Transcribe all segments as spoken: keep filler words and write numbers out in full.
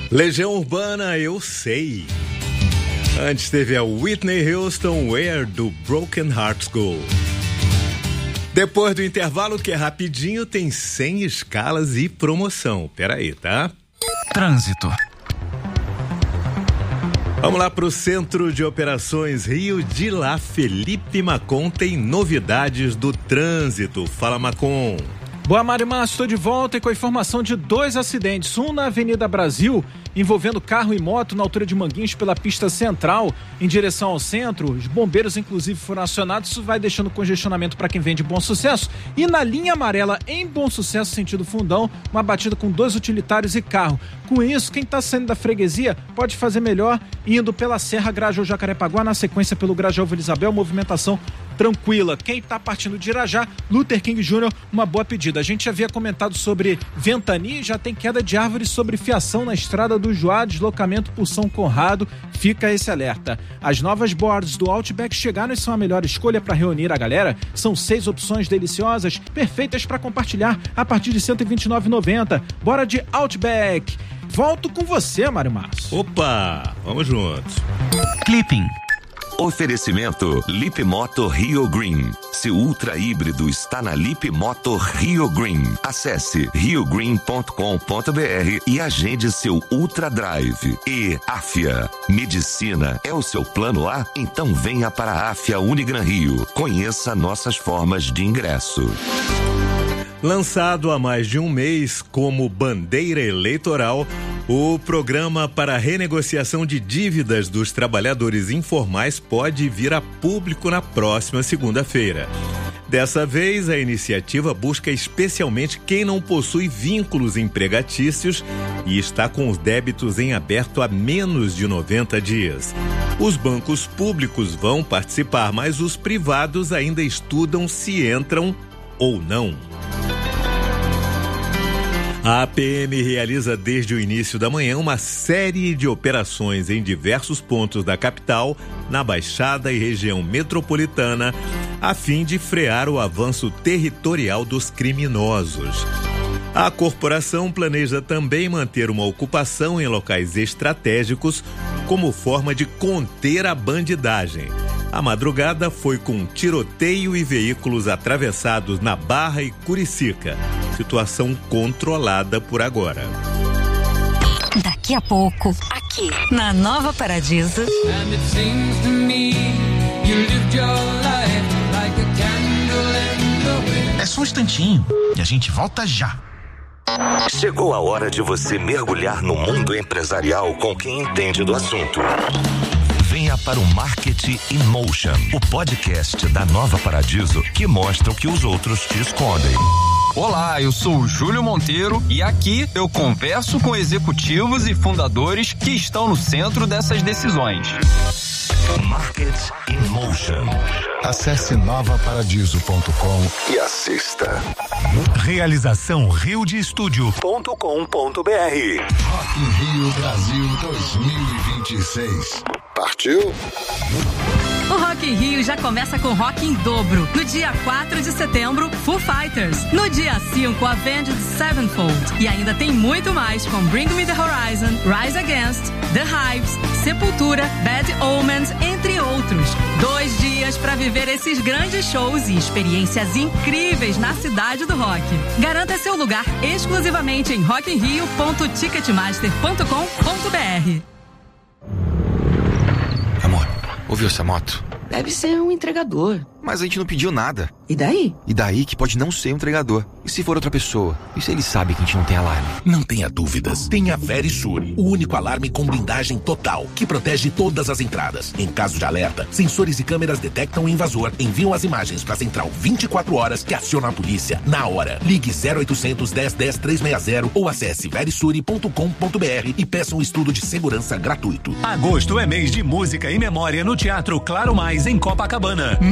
Legião Urbana, eu sei. Antes teve a Whitney Houston, Where do Broken Hearts Go. Depois do intervalo, que é rapidinho, tem cem escalas e promoção. Peraí, tá? Trânsito. Vamos lá para o Centro de Operações Rio. De lá, Felipe Macon tem novidades do trânsito. Fala, Macon. Boa, Mário Márcio, estou de volta e com a informação de dois acidentes. Um na Avenida Brasil, envolvendo carro e moto na altura de Manguinhos pela pista central, em direção ao centro. Os bombeiros, inclusive, foram acionados. Isso vai deixando congestionamento para quem vem de Bom Sucesso. E na linha amarela, em Bom Sucesso, sentido Fundão, uma batida com dois utilitários e carro. Com isso, quem está saindo da freguesia pode fazer melhor indo pela Serra Grajaú Jacarepaguá, na sequência pelo Grajaú Vila Isabel, movimentação tranquila. Quem está partindo de Irajá, Luther King Júnior, uma boa pedida. A gente havia comentado sobre ventania, já tem queda de árvores sobre fiação na estrada do Joá, deslocamento por São Conrado, fica esse alerta. As novas boards do Outback chegaram e são a melhor escolha para reunir a galera. São seis opções deliciosas, perfeitas para compartilhar a partir de cento e vinte e nove reais e noventa centavos. Bora de Outback. Volto com você, Mário Márcio. Opa, vamos juntos. Clipping. Oferecimento Lip Moto Rio Green. Seu ultra híbrido está na Lip Moto Rio Green. Acesse rio green ponto com ponto b r e agende seu Ultra Drive. E Afia. Medicina é o seu plano A? Então venha para a Afia Unigran Rio. Conheça nossas formas de ingresso. Lançado há mais de um mês como bandeira eleitoral, o programa para renegociação de dívidas dos trabalhadores informais pode vir a público na próxima segunda-feira. Dessa vez, a iniciativa busca especialmente quem não possui vínculos empregatícios e está com os débitos em aberto há menos de noventa dias. Os bancos públicos vão participar, mas os privados ainda estudam se entram ou não. A A P M realiza desde o início da manhã uma série de operações em diversos pontos da capital, na Baixada e região metropolitana, a fim de frear o avanço territorial dos criminosos. A corporação planeja também manter uma ocupação em locais estratégicos como forma de conter a bandidagem. A madrugada foi com tiroteio e veículos atravessados na Barra e Curicica. Situação controlada por agora. Daqui a pouco, aqui na Nova Paradiso. É só um instantinho e a gente volta já. Chegou a hora de você mergulhar no mundo empresarial com quem entende do assunto. Venha para o Marketing in Motion, o podcast da Nova Paradiso que mostra o que os outros te escondem. Olá, eu sou o Júlio Monteiro e aqui eu converso com executivos e fundadores que estão no centro dessas decisões. Market in Motion. Acesse nova paradiso ponto com e assista. Realização rio de estúdio ponto com ponto b r. Rock in Rio Brasil dois mil e vinte e seis. Partiu? O Rock in Rio já começa com rock em dobro. No dia quatro de setembro, Foo Fighters. No dia cinco, Avenged Sevenfold. E ainda tem muito mais com Bring Me The Horizon, Rise Against, The Hives, Sepultura, Bad Omens, entre outros. Dois dias para viver esses grandes shows e experiências incríveis na cidade do rock. Garanta seu lugar exclusivamente em rock in rio ponto ticketmaster ponto com ponto b r. Amor, ouviu essa moto? Deve ser um entregador. Mas a gente não pediu nada. E daí? E daí que pode não ser um entregador. E se for outra pessoa? E se ele sabe que a gente não tem alarme? Não tenha dúvidas. Tenha Verisure, o único alarme com blindagem total, que protege todas as entradas. Em caso de alerta, sensores e câmeras detectam o invasor, enviam as imagens para a central vinte e quatro horas, que aciona a polícia na hora. Ligue zero oitocentos, dez, dez, trezentos e sessenta ou acesse verisure ponto com ponto b r e peça um estudo de segurança gratuito. Agosto é mês de música e memória no Teatro Claro Mais, em Copacabana. Minha História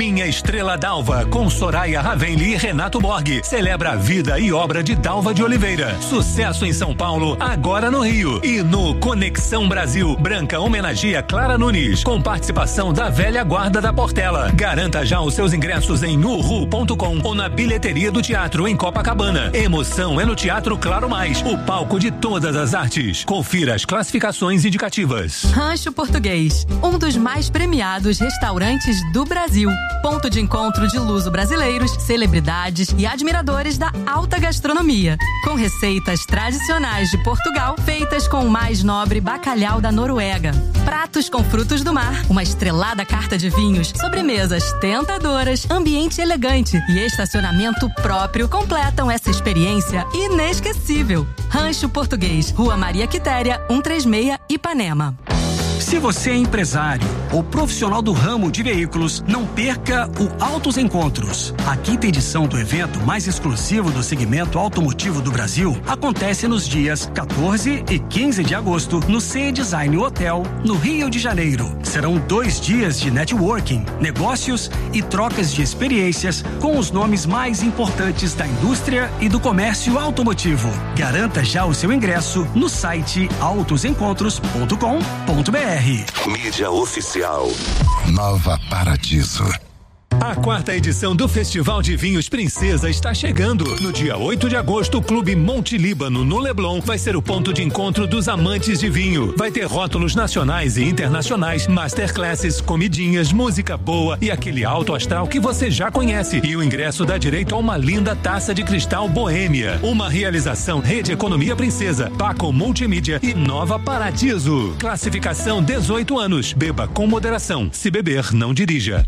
Estrela d'Alva, com Soraya Ravenli e Renato Borghi, celebra a vida e obra de Dalva de Oliveira. Sucesso em São Paulo, agora no Rio. E no Conexão Brasil, Branca homenageia Clara Nunes, com participação da velha guarda da Portela. Garanta já os seus ingressos em uhu ponto com ou na bilheteria do teatro em Copacabana. Emoção é no Teatro Claro Mais, o palco de todas as artes. Confira as classificações indicativas. Rancho Português, um dos mais premiados restaurantes do Brasil. Ponto de encontro de luso brasileiros, celebridades e admiradores da alta gastronomia. Com receitas tradicionais de Portugal, feitas com o mais nobre bacalhau da Noruega. Pratos com frutos do mar, uma estrelada carta de vinhos, sobremesas tentadoras, ambiente elegante e estacionamento próprio completam essa experiência inesquecível. Rancho Português, Rua Maria Quitéria, cento e trinta e seis, Ipanema. Se você é empresário ou profissional do ramo de veículos, não perca o Autos Encontros. A quinta edição do evento mais exclusivo do segmento automotivo do Brasil acontece nos dias quatorze e quinze de agosto no C Design Hotel, no Rio de Janeiro. Serão dois dias de networking, negócios e trocas de experiências com os nomes mais importantes da indústria e do comércio automotivo. Garanta já o seu ingresso no site autos encontros ponto com ponto br. Mídia oficial. Nova Paradiso. A quarta edição do Festival de Vinhos Princesa está chegando. No dia oito de agosto, o Clube Monte Líbano, no Leblon, vai ser o ponto de encontro dos amantes de vinho. Vai ter rótulos nacionais e internacionais, masterclasses, comidinhas, música boa e aquele alto astral que você já conhece. E o ingresso dá direito a uma linda taça de cristal boêmia. Uma realização Rede Economia Princesa, Paco Multimídia e Nova Paradiso. Classificação dezoito anos. Beba com moderação. Se beber, não dirija.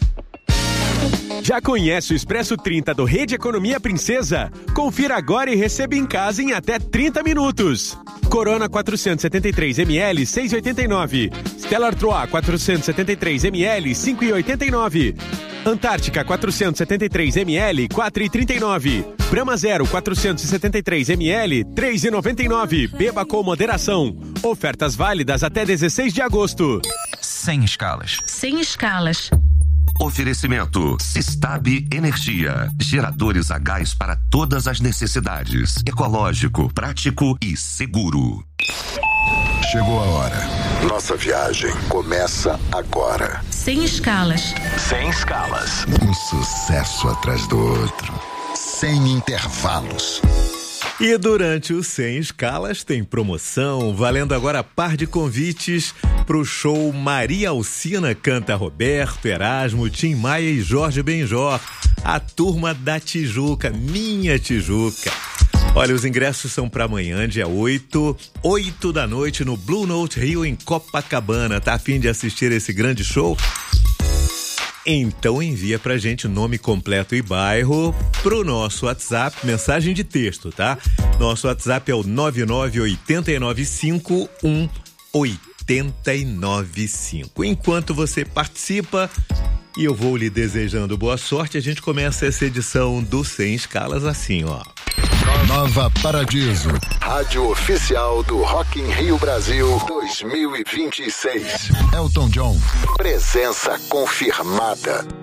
Já conhece o Expresso trinta do Rede Economia Princesa? Confira agora e receba em casa em até trinta minutos. Corona quatrocentos e setenta e três mililitros, seis reais e oitenta e nove centavos. Stella Artois quatrocentos e setenta e três mililitros, cinco reais e oitenta e nove centavos. Antártica quatrocentos e setenta e três mililitros, quatro reais e trinta e nove centavos. Brahma Zero quatrocentos e setenta e três mililitros, três reais e noventa e nove centavos. Beba com moderação. Ofertas válidas até dezesseis de agosto. Sem escalas. Sem escalas. Oferecimento Sistab Energia. Geradores a gás para todas as necessidades. Ecológico, prático e seguro. Chegou a hora. Nossa viagem começa agora. Sem escalas. Sem escalas. Um sucesso atrás do outro. Sem intervalos. E durante o Sem Escalas tem promoção, valendo agora par de convites para o show Maria Alcina canta Roberto, Erasmo, Tim Maia e Jorge Benjor. A turma da Tijuca, minha Tijuca. Olha, os ingressos são para amanhã, dia oito, oito da noite, no Blue Note Rio, em Copacabana. Tá a fim de assistir esse grande show? Então envia pra gente o nome completo e bairro pro nosso WhatsApp, mensagem de texto, tá? Nosso WhatsApp é o nove nove oito nove cinco um oito nove cinco. Enquanto você participa, e eu vou lhe desejando boa sorte, a gente começa essa edição do Sem Escalas assim, ó. Nova Paradiso, rádio oficial do Rock in Rio Brasil dois mil e vinte e seis. Elton John, presença confirmada.